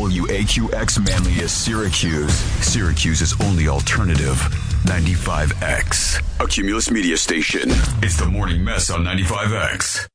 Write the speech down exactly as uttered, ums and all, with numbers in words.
W A Q X Manlius Syracuse. Syracuse's only alternative. ninety-five X. A Cumulus media station. It's the Morning Mess on ninety-five X.